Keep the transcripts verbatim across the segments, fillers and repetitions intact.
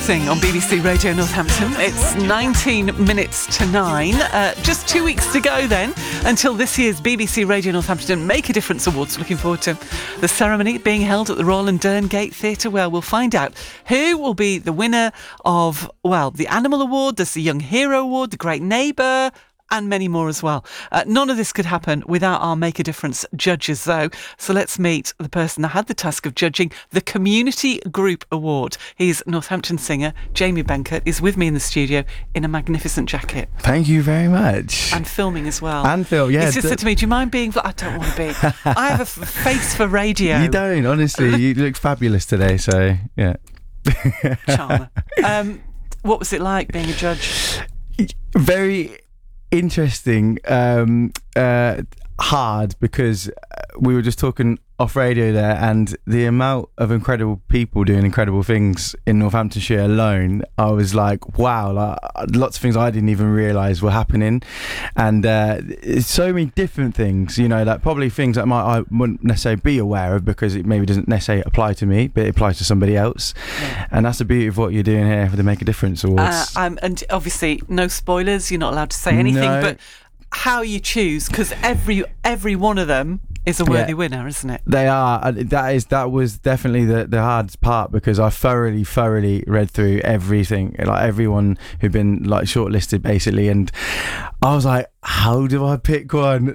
Dancing on B B C Radio Northampton. It's nineteen minutes to nine. Uh, just two weeks to go then until this year's B B C Radio Northampton Make a Difference Awards. Looking forward to the ceremony being held at the Royal and Derngate Theatre, where we'll find out who will be the winner of, well, the Animal Award, there's the Young Hero Award, the Great Neighbour, and many more as well. Uh, none of this could happen without our Make a Difference judges, though. So let's meet the person that had the task of judging the Community Group Award. He's Northampton singer Jamie Benkert, is with me in the studio in a magnificent jacket. Thank you very much. And filming as well. And film, yeah. He just said to me, do you mind being... I don't want to be. I have a f- face for radio. You don't, honestly. You look fabulous today, so, yeah. Charmer. Um, what was it like being a judge? Very... interesting, um, uh, hard, because we were just talking off radio there, and the amount of incredible people doing incredible things in Northamptonshire alone, I was like, wow, like, lots of things I didn't even realise were happening, and uh, it's so many different things, you know, like probably things that might I wouldn't necessarily be aware of because it maybe doesn't necessarily apply to me, but it applies to somebody else. Yeah. And that's the beauty of what you're doing here for the Make a Difference Awards. Uh, um, and obviously, no spoilers. You're not allowed to say anything, no. But how you choose, because every every one of them is a worthy yeah. winner, isn't it? They are. That is. That was definitely the, the hardest part, because I thoroughly, thoroughly read through everything, like everyone who'd been like shortlisted, basically, and I was like, how do I pick one?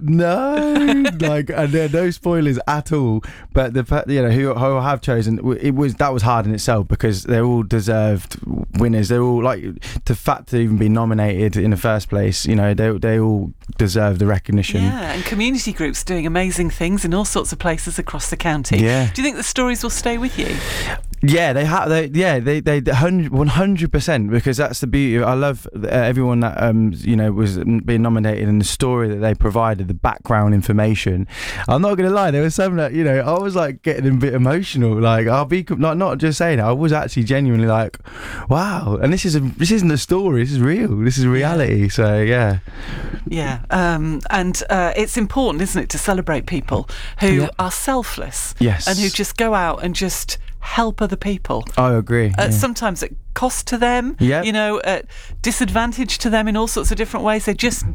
No, like, and there are no spoilers at all. But the fact, you know, who, who I have chosen, it was that was hard in itself, because they're all deserved winners. They're all like, the fact to even be nominated in the first place, you know, they they all deserve the recognition. Yeah, and community groups doing amazing things in all sorts of places across the county. Yeah. Do you think the stories will stay with you? Yeah, they have. They, yeah, they they one hundred percent, because that's the beauty. I love uh, everyone that um you know was being nominated, and the story that they provided, the background information. I'm not gonna lie, there was some that, you know, I was like getting a bit emotional. Like, I'll be not not just saying it, I was actually genuinely like, wow. And this is a this isn't a story. This is real. This is reality. So yeah. Yeah, um, and uh, it's important, isn't it, to celebrate people who yeah. are selfless. Yes. And who just go out and just help other people. I agree. Uh, yeah. Sometimes at cost to them, yep. you know, at disadvantage to them in all sorts of different ways. They just